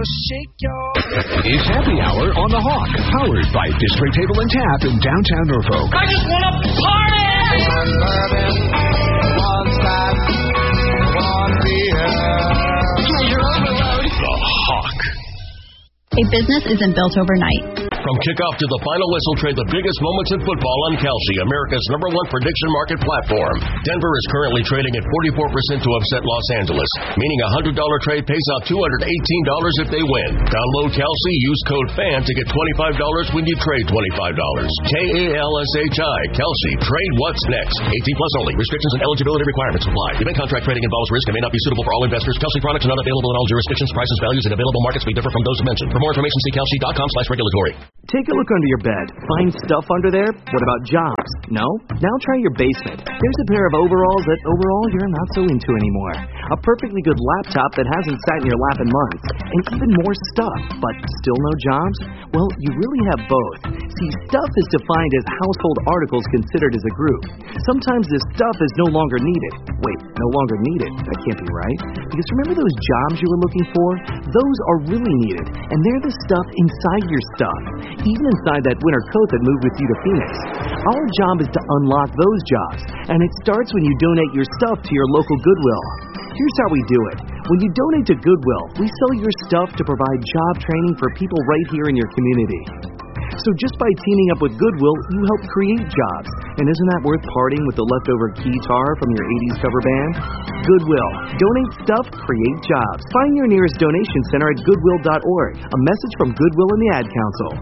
It's Happy Hour on the Hawk, powered by District Table and Tap in downtown Norfolk. I just want to party! One bourbon, one scotch, one beer. Pleasure overload. The Hawk. A business isn't built overnight. From kickoff to the final whistle, trade the biggest moments in football on Kalshi, America's #1 prediction market platform. Denver is currently trading at 44% to upset Los Angeles, meaning a $100 trade pays out $218 if they win. Download Kalshi, use code FAN to get $25 when you trade $25. KALSHI, Kalshi, trade what's next. 18 plus only. Restrictions and eligibility requirements apply. Event contract trading involves risk and may not be suitable for all investors. Kalshi products are not available in all jurisdictions. Prices, values, and available markets may differ from those mentioned. For more information, see kalshi.com/regulatory. Take a look under your bed. Find stuff under there? What about jobs? No? Now try your basement. There's a pair of overalls that overall you're not so into anymore. A perfectly good laptop that hasn't sat in your lap in months. And even more stuff, but still no jobs? Well, you really have both. See, stuff is defined as household articles considered as a group. Sometimes this stuff is no longer needed. Wait, no longer needed? That can't be right. Because remember those jobs you were looking for? Those are really needed. And they're the stuff inside your stuff. Even inside that winter coat that moved with you to Phoenix. Our job is to unlock those jobs, and it starts when you donate your stuff to your local Goodwill. Here's how we do it. When you donate to Goodwill, we sell your stuff to provide job training for people right here in your community. So just by teaming up with Goodwill, you help create jobs. And isn't that worth parting with the leftover guitar from your 80s cover band? Goodwill. Donate stuff, create jobs. Find your nearest donation center at goodwill.org. A message from Goodwill and the Ad Council.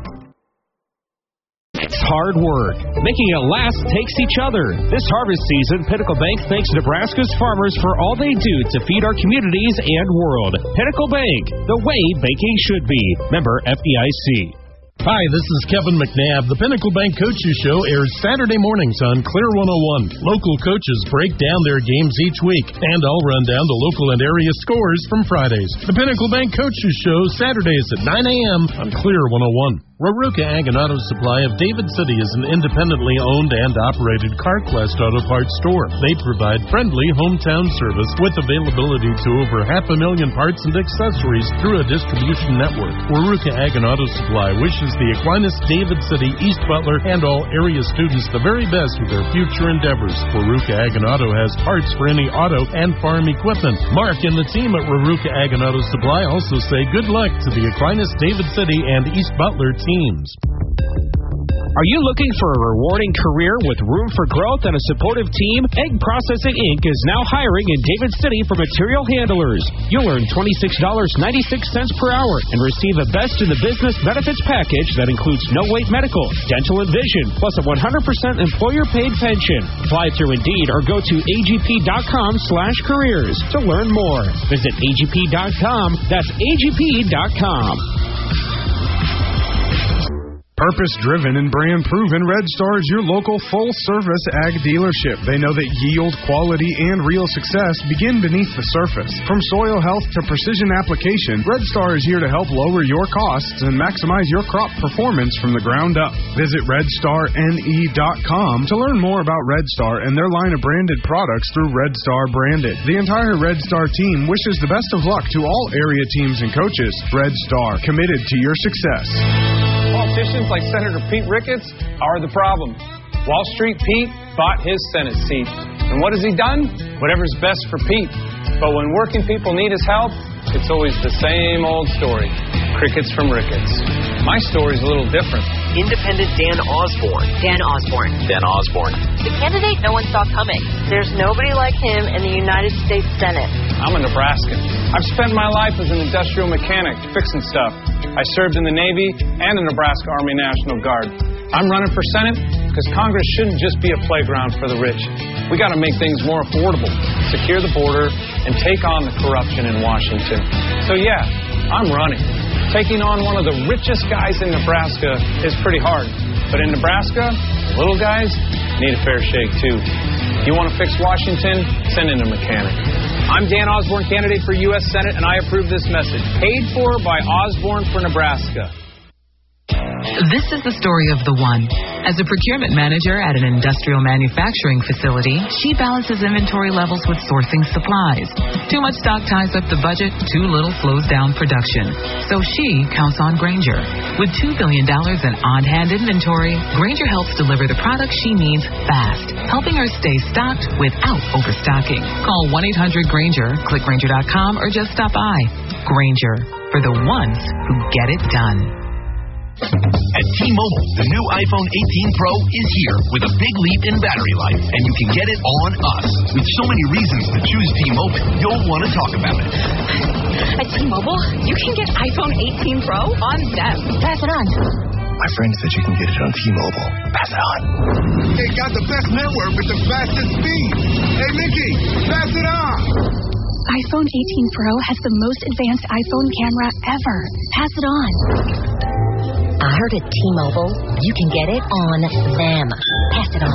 It's hard work. Making it last takes each other. This harvest season, Pinnacle Bank thanks Nebraska's farmers for all they do to feed our communities and world. Pinnacle Bank, the way banking should be. Member FDIC. Hi, this is Kevin McNabb. The Pinnacle Bank Coaches Show airs Saturday mornings on Clear 101. Local coaches break down their games each week, and I'll run down the local and area scores from Fridays. The Pinnacle Bank Coaches Show, Saturdays at 9 a.m. on Clear 101. Raruka Ag and Auto Supply of David City is an independently owned and operated CarQuest auto parts store. They provide friendly hometown service with availability to over 500,000 parts and accessories through a distribution network. Raruka Ag and Auto Supply wishes the Aquinas, David City, East Butler, and all area students the very best with their future endeavors. Raruka Ag and Auto has parts for any auto and farm equipment. Mark and the team at Raruka Ag and Auto Supply also say good luck to the Aquinas, David City, and East Butler teams. Are you looking for a rewarding career with room for growth and a supportive team? Egg Processing Inc. is now hiring in David City for material handlers. You'll earn $26.96 per hour and receive a best in the business benefits package that includes no-wait medical, dental, and vision, plus a 100% employer-paid pension. Apply through Indeed or go to agp.com/careers to learn more. Visit agp.com. That's agp.com. Purpose-driven and brand-proven, Red Star is your local full-service ag dealership. They know that yield, quality, and real success begin beneath the surface. From soil health to precision application, Red Star is here to help lower your costs and maximize your crop performance from the ground up. Visit RedStarNE.com to learn more about Red Star and their line of branded products through Red Star Branded. The entire Red Star team wishes the best of luck to all area teams and coaches. Red Star, committed to your success. Politicians like Senator Pete Ricketts are the problem. Wall Street Pete bought his Senate seat. And what has he done? Whatever's best for Pete. But when working people need his help, it's always the same old story. Crickets from Ricketts. My story's a little different. Independent Dan Osborne. Dan Osborne. Dan Osborne. The candidate no one saw coming. There's nobody like him in the United States Senate. I'm a Nebraskan. I've spent my life as an industrial mechanic fixing stuff. I served in the Navy and the Nebraska Army National Guard. I'm running for Senate because Congress shouldn't just be a playground for the rich. We got to make things more affordable, secure the border, and take on the corruption in Washington. So yeah, I'm running. Taking on one of the richest guys in Nebraska is pretty hard. But in Nebraska, the little guys need a fair shake too. You want to fix Washington? Send in a mechanic. I'm Dan Osborne, candidate for U.S. Senate, and I approve this message. Paid for by Osborne for Nebraska. This is the story of the one. As a procurement manager at an industrial manufacturing facility, she balances inventory levels with sourcing supplies. Too much stock ties up the budget, too little slows down production. So she counts on Grainger. With $2 billion in on-hand inventory, Grainger helps deliver the products she needs fast, helping her stay stocked without overstocking. Call 1-800-GRAINGER, click Grainger.com, or just stop by. Grainger, for the ones who get it done. At T-Mobile, the new iPhone 18 Pro is here with a big leap in battery life, and you can get it on us. With so many reasons to choose T-Mobile, you'll want to talk about it. At T-Mobile, you can get iPhone 18 Pro on them. Pass it on. My friend said you can get it on T-Mobile. Pass it on. They got the best network with the fastest speed. Hey, Mickey, pass it on. iPhone 18 Pro has the most advanced iPhone camera ever. Pass it on. I heard at T-Mobile, you can get it on them. Pass it on.